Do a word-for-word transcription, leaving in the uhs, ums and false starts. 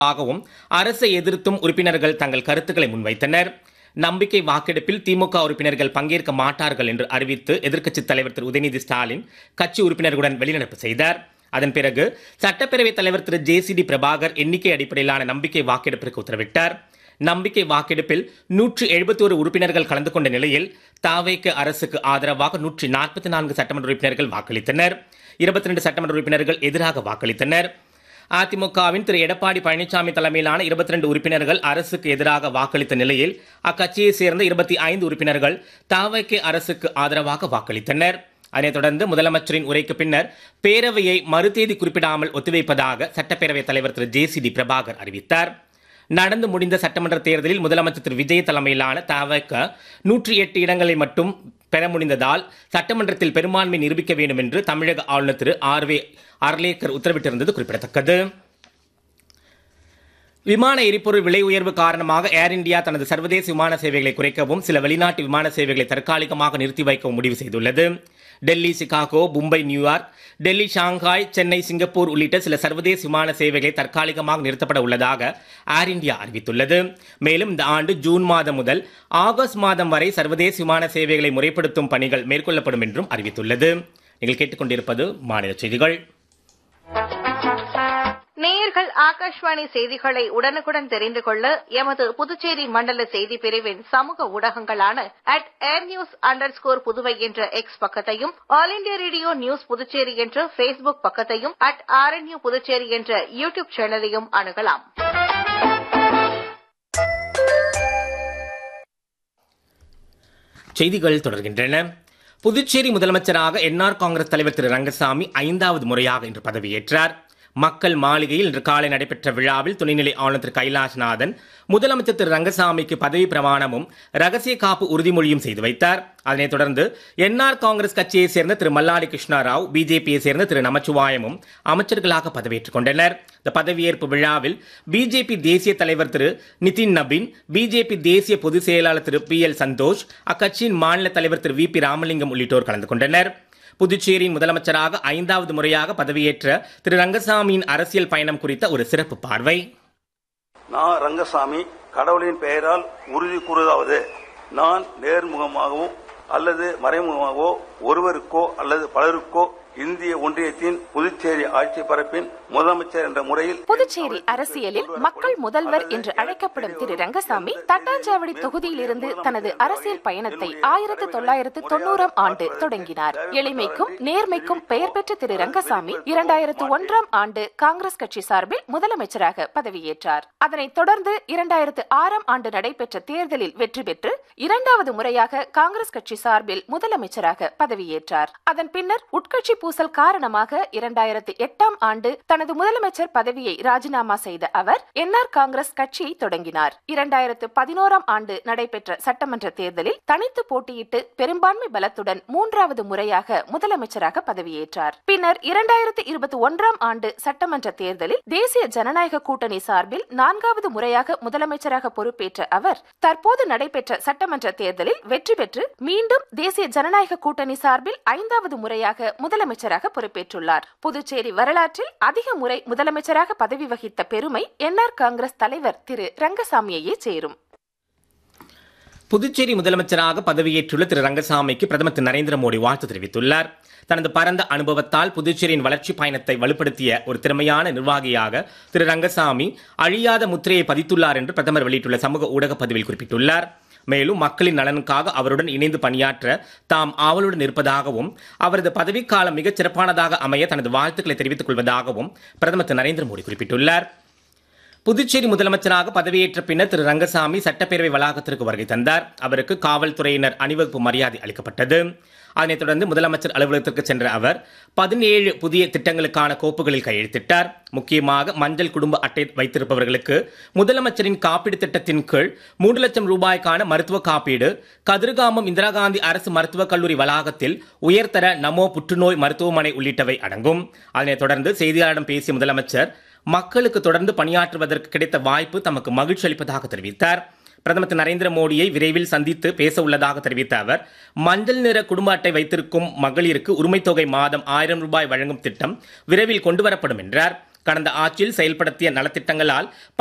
ஆகவும் அரசை எதிர்த்தும் உறுப்பினர்கள் தங்கள் கருத்துக்களை முன்வைத்தனர். நம்பிக்கை வாக்கெடுப்பில் திமுக உறுப்பினர்கள் பங்கேற்க மாட்டார்கள் என்று அறிவித்து எதிர்க்கட்சித் தலைவர் திரு உதயநிதி ஸ்டாலின் கட்சி உறுப்பினர்களுடன் வெளிநடப்பு செய்தார். அதன் பிறகு சட்டப்பேரவைத் தலைவர் திரு ஜே சி டி பிரபாகர் எண்ணிக்கை அடிப்படையிலான நம்பிக்கை வாக்கெடுப்பிற்கு உத்தரவிட்டார். நம்பிக்கை வாக்கெடுப்பில் நூற்று எழுபத்தி ஒரு உறுப்பினர்கள் கலந்து கொண்ட நிலையில் தாவேக அரசுக்கு ஆதரவாக நூற்றி நாற்பத்தி நான்கு சட்டமன்ற உறுப்பினர்கள் வாக்களித்தனர். இருபத்தி ரெண்டு சட்டமன்ற உறுப்பினர்கள் எதிராக வாக்களித்தனர். அதிமுகவின் திரு எடப்பாடி பழனிசாமி தலைமையிலான இருபத்தி ரெண்டு உறுப்பினர்கள் அரசுக்கு எதிராக வாக்களித்த நிலையில் அக்கட்சியை சேர்ந்த இருபத்தி ஐந்து உறுப்பினர்கள் தாவேக அரசுக்கு ஆதரவாக வாக்களித்தனர். அதனைத் தொடர்ந்து முதலமைச்சரின் உரைக்கு பின்னர் பேரவையை மறுதேதி குறிப்பிடாமல் ஒத்திவைப்பதாக சட்டப்பேரவைத் தலைவர் திரு ஜே சி டி பிரபாகர் அறிவித்தார். நடந்து முடிந்த சட்டமன்ற தேர்தலில் முதலமைச்சர் திரு விஜய் தலைமையிலான தாவேக நூற்றி எட்டு இடங்களை மட்டும் பெற முடிந்ததால் சட்டமன்றத்தில் பெரும்பான்மை நிரூபிக்க வேண்டும் என்று தமிழக ஆளுநர் திரு ஆர் வே அர்லேக்கர் உத்தரவிட்டிருந்தது குறிப்பிடத்தக்கது. விமான எரிபொருள் விலை உயர்வு காரணமாக ஏர் இந்தியா தனது சர்வதேச விமான சேவைகளை குறைக்கவும் சில வெளிநாட்டு விமான சேவைகளை தற்காலிகமாக நிறுத்தி வைக்கவும் முடிவு செய்துள்ளது. Delhi, Chicago, Mumbai, New York, Delhi, Shanghai, Chennai, Singapore உள்ளிட்ட சில சர்வதேச விமான சேவைகளை தற்காலிகமாக நிறுத்தப்பட உள்ளதாக ஏர் இந்தியா அறிவித்துள்ளது. மேலும் இந்த ஆண்டு ஜூன் மாதம் முதல் ஆகஸ்ட் மாதம் வரை சர்வதேச விமான சேவைகளை முறைப்படுத்தும் பணிகள் மேற்கொள்ளப்படும் என்றும் அறிவித்துள்ளது. நீங்கள் கேட்டுக்கொண்டிருப்பது மாநில செய்திகள். நேயர்கள் ஆகாஷ்வாணி செய்திகளை உடனுக்குடன் தெரிந்து கொள்ள எமது புதுச்சேரி மண்டல செய்தி பிரிவின் சமூக ஊடகங்களான at air news under score Puduvai என்ற எக்ஸ் பக்கத்தையும், all India radio news Puducherry என்ற பேஸ்புக் பக்கத்தையும், at R N you Puducherry என்ற யூடியூப் சேனலையும் அணுகலாம். செய்திகள் தொடர்கின்றன. புதுச்சேரி முதலமைச்சராக என்ஆர் காங்கிரஸ் தலைவர் திரு ரங்கசாமி ஐந்தாவது முறையாக இன்று பதவியேற்றார். மக்கள் மாளிகையில் இன்று காலை நடைபெற்ற விழாவில் துணைநிலை ஆளுநர் திரு கைலாஷ்நாதன் முதலமைச்சர் திரு ரங்கசாமிக்கு பதவி பிரமாணமும் ரகசிய காப்பு உறுதிமொழியும் செய்து வைத்தார். அதனைத் தொடர்ந்து என்ஆர் காங்கிரஸ் கட்சியை சேர்ந்த திரு மல்லாடி கிருஷ்ணாராவ், பிஜேபியை சேர்ந்த திரு நமச்சிவாயமும் அமைச்சர்களாக பதவியேற்றுக் கொண்டனர். இந்த பதவியேற்பு விழாவில் பிஜேபி தேசிய தலைவர் திரு நிதின் நபீன், பிஜேபி தேசிய பொதுச் செயலாளர் திரு பி எல் சந்தோஷ், அக்கட்சியின் மாநில தலைவர் திரு வி பி ராமலிங்கம் உள்ளிட்டோர் கலந்து கொண்டனர். புதுச்சேரியின் முதலமைச்சராக ஐந்தாவது முறையாக பதவியேற்ற திரு ரங்கசாமியின் அரசியல் பயணம் குறித்த ஒரு சிறப்பு பார்வை. நான் ரங்கசாமி கடவுளின் பெயரால் உறுதி கூறுவதாவது, நான் நேர்முகமாகவோ அல்லது மறைமுகமாகவோ ஒருவருக்கோ அல்லது பலருக்கோ இந்திய ஒன்றியத்தின் புதுச்சேரி ஆட்சி பரப்பின் முதலமைச்சர் என்ற முறையில் புதுச்சேரி அரசியலில் மக்கள் முதல்வர் என்று அழைக்கப்படும் திரு ரங்கசாமி தட்டாஞ்சாவடி தொகுதியிலிருந்து தனது அரசியல் பயணத்தை ஆயிரத்து தொள்ளாயிரத்து தொண்ணூறாம் ஆண்டு தொடங்கினார். எளிமைக்கும் நேர்மைக்கும் பெயர் பெற்ற திரு ரங்கசாமி இரண்டாயிரத்து ஒன்றாம் ஆண்டு காங்கிரஸ் கட்சி சார்பில் முதலமைச்சராக பதவியேற்றார். அதனைத் தொடர்ந்து இரண்டாயிரத்து ஆறாம் ஆண்டு நடைபெற்ற தேர்தலில் வெற்றி பெற்று இரண்டாவது முறையாக காங்கிரஸ் கட்சி சார்பில் முதலமைச்சராக பதவியேற்றார். அதன் பின்னர் உட்கட்சி பூசல் காரணமாக இரண்டாயிரத்து எட்டாம் ஆண்டு தனது முதலமைச்சர் பதவியை ராஜினாமா செய்த அவர் என்ஆர் காங்கிரஸ் கட்சியை தொடங்கினார். இரண்டாயிரத்து பதினோராம் ஆண்டு நடைபெற்ற சட்டமன்ற தேர்தலில் தனித்து போட்டியிட்டு பெரும்பான்மை பலத்துடன் மூன்றாவது முறையாக முதலமைச்சராக பதவியேற்றார். பின்னர் இரண்டாயிரத்து இருபத்தி ஒன்றாம் ஆண்டு சட்டமன்ற தேர்தலில் தேசிய ஜனநாயக கூட்டணி சார்பில் நான்காவது முறையாக முதலமைச்சராக பொறுப்பேற்ற அவர் தற்போது நடைபெற்ற சட்டமன்ற தேர்தலில் வெற்றி பெற்று மீண்டும் தேசிய ஜனநாயக கூட்டணி சார்பில் ஐந்தாவது முறையாக முதலமைச்சர் முதலமைச்சராக பொறுப்பேற்றுள்ளார். புதுச்சேரி வரலாற்றில் அதிக முறை முதலமைச்சராக பதவி வகித்த பெருமை என்ஆர் காங்கிரஸ் தலைவர் திரு ரங்கசாமியையே சேரும். புதுச்சேரி முதலமைச்சராக பதவியேற்றுள்ள திரு ரங்கசாமிக்கு பிரதமர் திரு நரேந்திர மோடி வாழ்த்து தெரிவித்துள்ளார். தனது பரந்த அனுபவத்தால் புதுச்சேரியின் வளர்ச்சி பயணத்தை வலுப்படுத்திய ஒரு திறமையான நிர்வாகியாக திரு ரங்கசாமி அழியாத முத்திரையை பதித்துள்ளார் என்று பிரதமர் வெளியிட்டுள்ள சமூக ஊடக பதிவில் குறிப்பிட்டுள்ளார். மேலும் மக்களின் நலனுக்காக அவருடன் இணைந்து பணியாற்ற தாம் ஆவலுடன் இருப்பதாகவும் அவரது பதவிக்காலம் மிகச் சிறப்பானதாக அமைய தனது வாழ்த்துக்களை தெரிவித்துக் கொள்வதாகவும் பிரதமர் திரு நரேந்திர மோடி குறிப்பிட்டுள்ளார். புதுச்சேரி முதலமைச்சராக பதவியேற்ற பின்னர் திரு ரங்கசாமி சட்டப்பேரவை வளாகத்திற்கு வருகை தந்தார். அவருக்கு காவல்துறையினர் அணிவகுப்பு மரியாதை அளிக்கப்பட்டது. அதனைத் தொடர்ந்து முதலமைச்சர் அலுவலகத்திற்கு சென்ற அவர் பதினேழு புதிய திட்டங்களுக்கான கோப்புகளில் கையெழுத்திட்டார். முக்கியமாக மஞ்சள் குடும்ப அட்டை வைத்திருப்பவர்களுக்கு முதலமைச்சரின் காப்பீடு திட்டத்தின் கீழ் மூன்று லட்சம் ரூபாய்க்கான மருத்துவ காப்பீடு, கதிர்காமம் இந்திரா காந்தி அரசு மருத்துவக் கல்லூரி வளாகத்தில் உயர்தர நமோ புற்றுநோய் மருத்துவமனை உள்ளிட்டவை அடங்கும். அதனைத் தொடர்ந்து செய்தியாளரிடம் பேசிய முதலமைச்சர் மக்களுக்கு தொடர்ந்து பணியாற்றுவதற்கு கிடைத்த வாய்ப்பு தமக்கு மகிழ்ச்சி அளிப்பதாக தெரிவித்தார். பிரதமர் திரு நரேந்திர மோடியை விரைவில் சந்தித்து பேச உள்ளதாக தெரிவித்த அவர் மஞ்சள் நிற குடும்ப அட்டை வைத்திருக்கும் மகளிருக்கு உரிமைத் தொகை மாதம் ஆயிரம் ரூபாய் வழங்கும் திட்டம் விரைவில் கொண்டுவரப்படும் என்றார். கடந்த ஆட்சியில் செயல்படுத்திய நலத்திட்டங்களால்